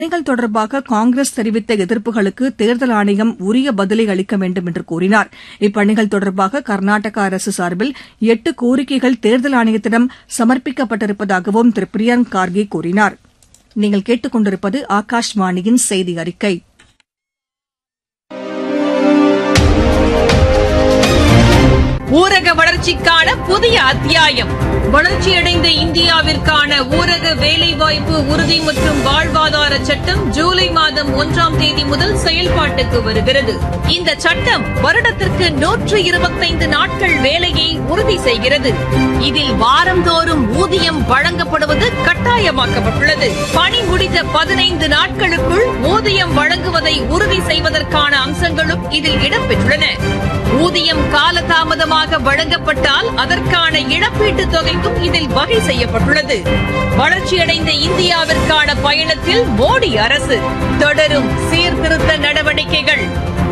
பணிகள் தொடர்பாக காங்கிரஸ் தெரிவித்த எதிர்ப்புகளுக்கு தேர்தல் ஆணையம் உரிய பதிலை அளிக்க வேண்டும் என்று கூறினார். இப்பணிகள் தொடர்பாக கர்நாடக அரசு சார்பில் 8 கோரிக்கைகள் தேர்தல் ஆணையத்திடம் சமர்ப்பிக்கப்பட்டிருப்பதாகவும் திரு பிரியங்க் கார்கே கூறினார். நீங்கள் கேட்டுக் கொண்டிருப்பது ஆகாஷ்வாணியின் செய்தி அறிக்கை. ஊரக வளர்ச்சிக்கான புதிய அத்தியாயம். வளர்ச்சியடைந்த இந்தியாவிற்கான ஊரக வேலைவாய்ப்பு உறுதி மற்றும் வாழ்வாதார சட்டம் ஜூலை மாதம் 1ஆம் தேதி முதல் செயல்பாட்டுக்கு வருகிறது. இந்த சட்டம் வருடத்திற்கு 125 நாட்கள் வேலையை உறுதி செய்கிறது. இதில் வாரந்தோறும் ஊதியம் வழங்கப்படுவது கட்டாயமாக்கப்பட்டுள்ளது. பணி முடிந்த 15 நாட்களுக்குள் ஊதியம் வழங்குவதை உறுதி செய்வதற்கான அம்சங்களும் இதில் இடம்பெற்றுள்ளன. ஊதியம் காலதாமதமாக வழங்கப்பட்டால் அதற்கான இழப்பீட்டுத் தொகைக்கும் இதில் வகை செய்யப்பட்டுள்ளது. வளர்ச்சியடைந்த இந்தியாவிற்கான பயணத்தில் மோடி அரசு தொடரும் சீர்திருத்த நடவடிக்கைகள்.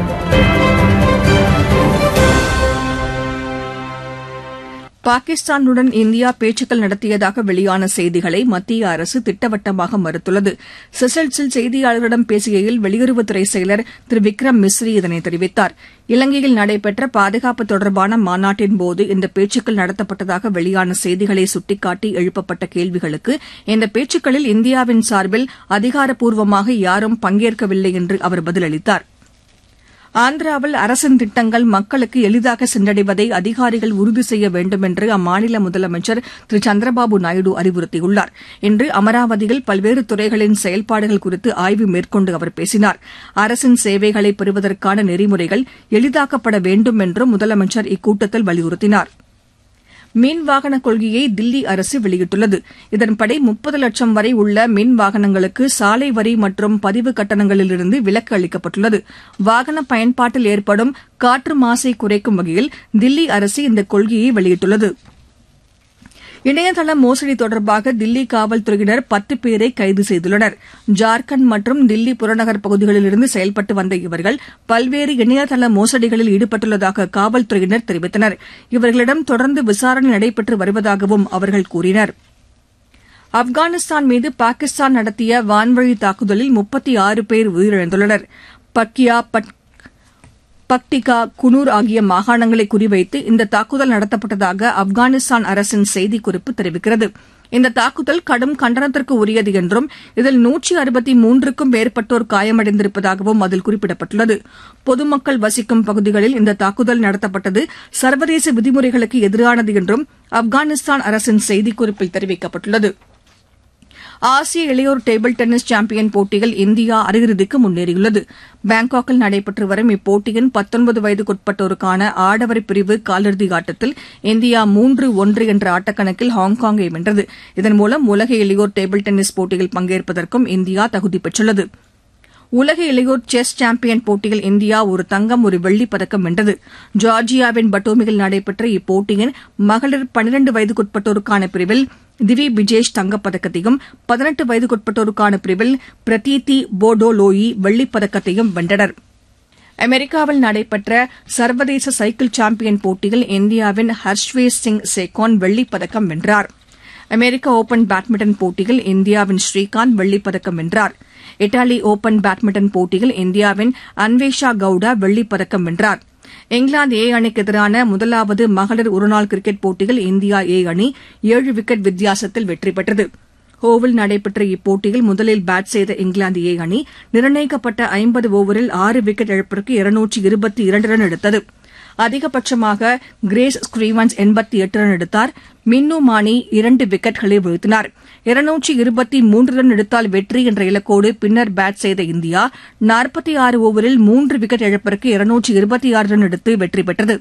பாகிஸ்தானுடன் இந்தியா பேச்சுக்கள் நடத்தியதாக வெளியான செய்திகளை மத்திய அரசு திட்டவட்டமாக மறுத்துள்ளது. செசல்ஸில் செய்தியாளர்களிடம் பேசுகையில் வெளியுறவுத்துறை செயலர் திரு விக்ரம் மிஸ்ரி இதனை தெரிவித்தார். இலங்கையில் நடைபெற்ற பாதுகாப்பு தொடர்பான மாநாட்டின்போது இந்த பேச்சுக்கள் நடத்தப்பட்டதாக வெளியான செய்திகளை சுட்டிக்காட்டி எழுப்பப்பட்ட கேள்விகளுக்கு இந்த பேச்சுக்களில் இந்தியாவின் சார்பில் அதிகாரப்பூர்வமாக யாரும் பங்கேற்கவில்லை என்று அவர் பதிலளித்தார். ஆந்திராவில் அரசின் திட்டங்கள் மக்களுக்கு எளிதாக சென்றடைவதை அதிகாரிகள் உறுதி செய்ய வேண்டும் என்று அம்மாநில முதலமைச்சர் திரு சந்திரபாபு நாயுடு அறிவுறுத்தியுள்ளார். இன்று அமராவதியில் பல்வேறு துறைகளின் செயல்பாடுகள் குறித்து ஆய்வு மேற்கொண்டு அவர் பேசினார். அரசின் சேவைகளை பெறுவதற்கான நெறிமுறைகள் எளிதாக்கப்பட வேண்டும் என்றும் முதலமைச்சர் இக்கூட்டத்தில் வலியுறுத்தினார். மின் வாகன கொள்கையை தில்லி அரசு வெளியிட்டுள்ளது. இதன்படி 30 லட்சம் வரை உள்ள மின் வாகனங்களுக்கு சாலை வரி மற்றும் பதிவு கட்டணங்களிலிருந்து விலக்கு அளிக்கப்பட்டுள்ளது. வாகன பயன்பாட்டில் ஏற்படும் காற்று மாசை குறைக்கும் வகையில் தில்லி அரசு இந்த கொள்கையை வெளியிட்டுள்ளது. இணையதள மோசடி தொடர்பாக தில்லி காவல்துறையினர் 10 பேரை கைது செய்துள்ளனர். ஜார்க்கண்ட் மற்றும் தில்லி புறநகர் பகுதிகளிலிருந்து செயல்பட்டு வந்த இவர்கள் பல்வேறு இணையதள மோசடிகளில் ஈடுபட்டுள்ளதாக காவல்துறையினர் தெரிவித்தனர். இவர்களிடம் தொடர்ந்து விசாரணை நடைபெற்று வருவதாகவும் அவர்கள் கூறினர். ஆப்கானிஸ்தான் மீது பாகிஸ்தான் நடத்திய வான்வழி தாக்குதலில் 36 பேர் உயிரிழந்துள்ளனர். பக்டிகா, குனூர் ஆகிய மாகாணங்களை குறிவைத்து இந்த தாக்குதல் நடத்தப்பட்டதாக ஆப்கானிஸ்தான் அரசின் செய்திக்குறிப்பு தெரிவிக்கிறது. இந்த தாக்குதல் கடும் கண்டனத்திற்கு உரியது என்றும் இதில் 163க்கும் மேற்பட்டோர் காயமடைந்திருப்பதாகவும் அதில் குறிப்பிடப்பட்டுள்ளது. பொதுமக்கள் வசிக்கும் பகுதிகளில் இந்த தாக்குதல் நடத்தப்பட்டது சர்வதேச விதிமுறைகளுக்கு எதிரானது என்றும் ஆப்கானிஸ்தான் அரசின் செய்திக்குறிப்பில் தெரிவிக்கப்பட்டுள்ளது. ஆசிய இளையோர் டேபிள் டென்னிஸ் சாம்பியன் போட்டியில் இந்தியா அரையிறுதிக்கு முன்னேறியுள்ளது. பாங்காக்கில் நடைபெற்று வரும் இப்போட்டியின் 19 வயதுக்குட்பட்டோருக்கான ஆடவர் பிரிவு காலிறுதி ஆட்டத்தில் இந்தியா 3-1 என்ற ஆட்டக்கணக்கில் ஹாங்காங்கை வென்றது. இதன் மூலம் உலக இளையோர் டேபிள் டென்னிஸ் போட்டியில் பங்கேற்பதற்கும் இந்தியா தகுதி பெற்றுள்ளது. உலக இளையோர் செஸ் சாம்பியன் போட்டியில் இந்தியா ஒரு தங்கம், ஒரு வெள்ளிப் பதக்கம் வென்றது. ஜார்ஜியாவின் பட்டோமியில் நடைபெற்ற இப்போட்டியின் மகளிர் 12 வயதுக்குட்பட்டோருக்கான பிரிவில் திவி பிஜேஷ் தங்கப்பதக்கத்தையும் 18 வயதுக்குட்பட்டோருக்கான பிரிவில் பிரதீதி போடோலோயி வெள்ளிப் பதக்கத்தையும் வென்றனர். அமெரிக்காவில் நடைபெற்ற சர்வதேச சைக்கிள் சாம்பியன் போட்டியில் இந்தியாவின் ஹர்ஷ்வேஷ் சிங் சேகோன் வெள்ளிப் பதக்கம் வென்றார். அமெரிக்க ஒபன் பேட்மிண்டன் போட்டியில் இந்தியாவின் ஸ்ரீகாந்த் வெள்ளிப் பதக்கம் வென்றார். இத்தாலி ஒபன் பேட்மிண்டன் போட்டியில் இந்தியாவின் அன்வேஷா கவுடா வெள்ளிப் பதக்கம் வென்றார். இங்கிலாந்து ஏ அணிக்கு எதிரான முதலாவது மகளிர் ஒருநாள் கிரிக்கெட் போட்டியில் இந்தியா ஏ அணி 7 விக்கெட் வித்தியாசத்தில் வெற்றி பெற்றது. ஹோவில் நடைபெற்ற இப்போட்டியில் முதலில் பேட் செய்த இங்கிலாந்து ஏ அணி நிர்ணயிக்கப்பட்ட 50 ஓவரில் 6 விக்கெட் இழப்பிற்கு 222 ரன் எடுத்தது. அதிகபட்சமாக கிரேஸ் ஸ்டீவன்ஸ் 88 ரன் எடுத்தார். மின்னு மானி 2 விக்கெட்களை வீழ்த்தினார். 223 ரன் எடுத்தால் வெற்றி என்ற இலக்கோடு பின்னர் பேட் செய்த இந்தியா 46 ஓவரில் 3 விக்கெட் இழப்பிற்கு 226 ரன் எடுத்து வெற்றி பெற்றது.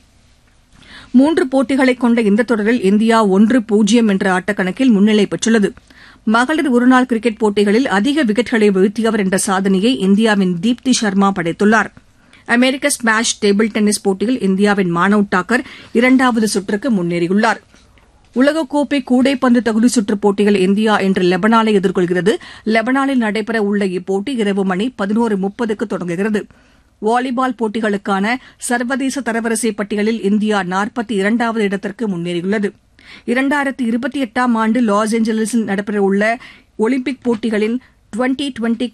3 போட்டிகளைக் கொண்ட இந்த தொடரில் இந்தியா 1-0 என்ற ஆட்டக்கணக்கில் முன்னிலை பெற்றுள்ளது. மகளிர் ஒருநாள் கிரிக்கெட் போட்டிகளில் அதிக விக்கெட்களை வீழ்த்தியவர் என்ற சாதனையை இந்தியாவின் தீப்தி சர்மா படைத்துள்ளார். அமெரிக்க ஸ்மாஷ் டேபிள் டென்னிஸ் போட்டியில் இந்தியாவின் மானவ் தாக்கர் 2வது சுற்றுக்கு முன்னேறியுள்ளார். உலகக்கோப்பை கூடைப்பந்து தகுதி சுற்றுப் போட்டியில் இந்தியா இன்று லெபனானை எதிர்கொள்கிறது. லெபனானில் நடைபெற உள்ள இப்போட்டி இரவு மணி 11:30க்கு தொடங்குகிறது. வாலிபால் போட்டிகளுக்கான சர்வதேச தரவரிசை பட்டியலில் இந்தியா 42வது இடத்திற்கு முன்னேறியுள்ளது. 2028ஆம் ஆண்டு லாஸ் ஏஞ்சல்ஸில் நடைபெறவுள்ள ஒலிம்பிக் போட்டிகளின் டுவெண்டி